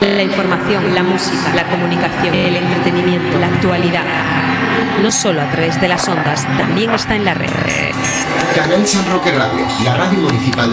La información, la música, la comunicación, el entretenimiento, la actualidad. No solo a través de las ondas, también está en la red. Canal San Roque Radio, la radio municipal.